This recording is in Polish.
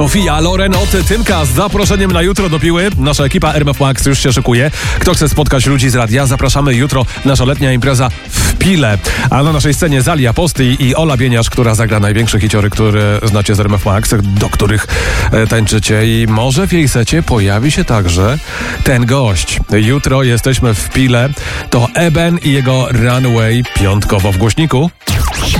Sofia, Loren, Tymka z zaproszeniem na jutro do Piły. Nasza ekipa RMF Max już się szykuje. Kto chce spotkać ludzi z radia, zapraszamy jutro. Nasza letnia impreza w Pile. A na naszej scenie Zalia Posty i Ola Bieniasz, która zagra największe hiciory, które znacie z RMF Max, do których tańczycie. I może w jej secie pojawi się także ten gość. Jutro jesteśmy w Pile. To Eben i jego Runway piątkowo w głośniku.